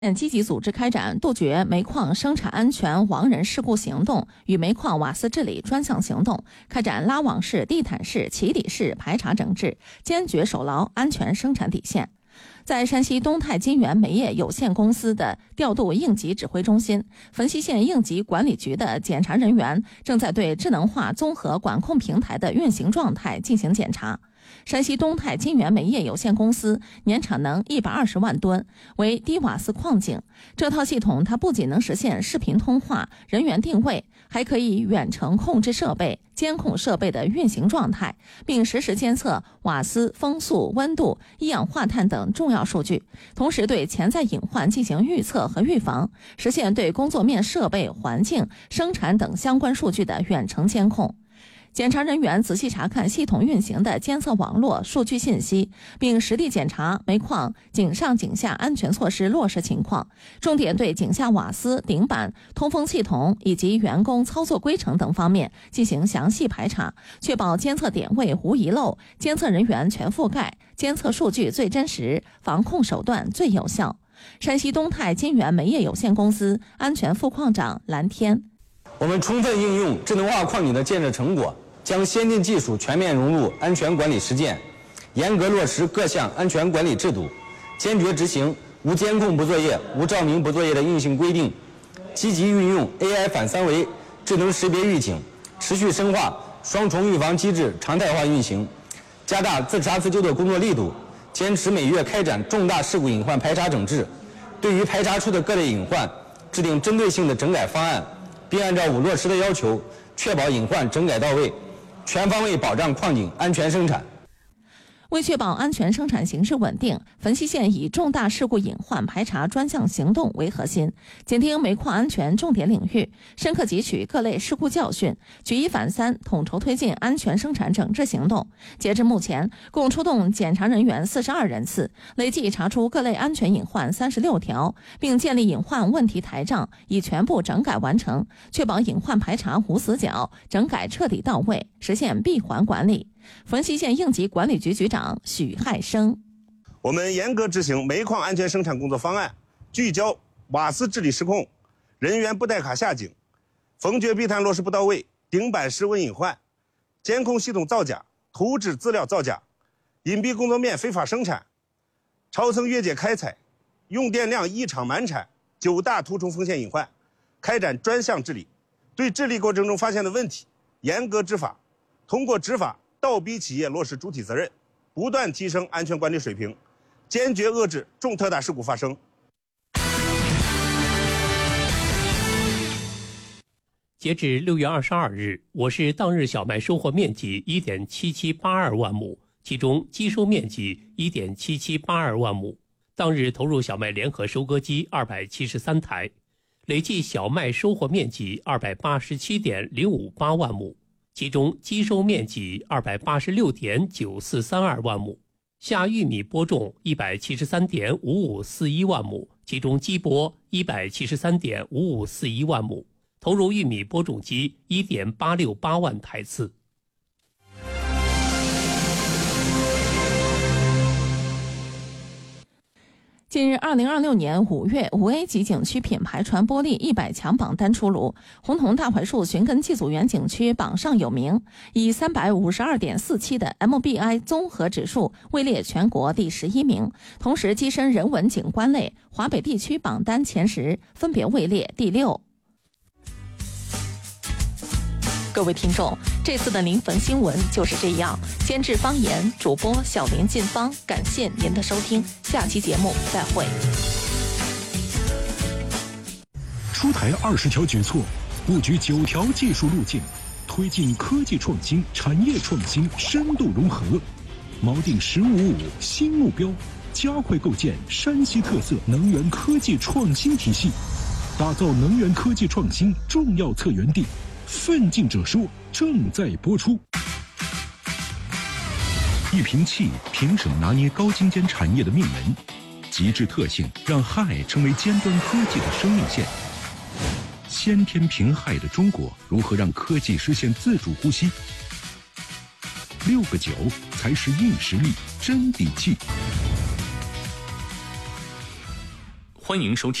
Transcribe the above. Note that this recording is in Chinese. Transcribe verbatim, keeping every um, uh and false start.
积极组织开展杜绝煤矿生产安全亡人事故行动与煤矿瓦斯治理专项行动，开展拉网式、地毯式、起底式排查整治，坚决守牢安全生产底线。在山西东泰金源煤业有限公司的调度应急指挥中心，汾西县应急管理局的检查人员正在对智能化综合管控平台的运行状态进行检查。山西东泰金源煤业有限公司年产能一百二十万吨，为低瓦斯矿井。这套系统它不仅能实现视频通话、人员定位，还可以远程控制设备、监控设备的运行状态，并实时监测瓦斯、风速、温度、一氧化碳等重要数据，同时对潜在隐患进行预测和预防，实现对工作面设备、环境、生产等相关数据的远程监控。检查人员仔细查看系统运行的监测网络数据信息，并实地检查煤矿井上井下安全措施落实情况，重点对井下瓦斯、顶板、通风系统以及员工操作规程等方面进行详细排查，确保监测点位无遗漏，监测人员全覆盖，监测数据最真实，防控手段最有效。山西东泰金源煤业有限公司安全副矿长蓝天： 我们充分应用智能化矿井的建设成果，将先进技术全面融入安全管理实践，严格落实各项安全管理制度，坚决执行无监控不作业、无照明不作业的硬性规定，积极运用 A I 反三维智能识别预警，持续深化双重预防机制常态化运行，加大自查自纠的工作力度，坚持每月开展重大事故隐患排查整治，对于排查出的各类隐患，制定针对性的整改方案，并按照五落实的要求，确保隐患整改到位，全方位保障矿井安全生产。 为确保安全生产形势稳定，汾西县以重大事故隐患排查专项行动为核心，紧盯煤矿安全重点领域，深刻汲取各类事故教训，举一反三，统筹推进安全生产整治行动。截至目前，共出动检查人员四十二人次，累计查出各类安全隐患三十六条，并建立隐患问题台账，已全部整改完成，确保隐患排查无死角，整改彻底到位，实现闭环管理。汾西县应急管理局局长许汉生： 我们严格执行煤矿安全生产工作方案，聚焦瓦斯治理失控、人员不带卡下井、封掘壁探落实不到位、顶板失温隐患、监控系统造假、图纸资料造假、隐蔽工作面非法生产、超层越界开采、用电量异常满产九大突出风险隐患，开展专项治理，对治理过程中发现的问题严格执法，通过执法倒逼企业落实主体责任，不断提升安全管理水平，坚决遏制重特大事故发生。 截至六月二十二日，我市当日小麦收获面积 一点七七八二万亩，其中基收面积 一点七七八二万亩。当日投入小麦联合收割机二百七十三台，累计小麦收获面积 二百八十七点零五八万亩。其中基收面积 二百八十六点九四三二万亩，夏玉米播种 一百七十三点五五四一万亩，其中基播 一百七十三点五五四一万亩，投入玉米播种机 一点八六八万台次。 近日，二零二六年五月，五 A 级景区品牌传播力一百强榜单出炉，洪桐大槐树寻根祭祖园景区榜上有名，以 三百五十二点四七 的 M B I 综合指数位列全国第十一名，同时跻身人文景观类华北地区榜单前十，分别位列第六。各位听众，这次的临汾新闻就是这样。监制方言，主播小林进芳，感谢您的收听，下期节目再会。 出台二十条举措，布局九条技术路径，推进科技创新、产业创新深度融合，锚定“十五五”新目标，加快构建山西特色能源科技创新体系，打造能源科技创新重要策源地。奋进者说正在播出。一瓶气评审拿捏高精尖产业的命门，极致特性让氦成为尖端科技的生命线。先天贫氦的中国如何让科技实现自主呼吸？六个九才是硬实力真底气。 欢迎收听。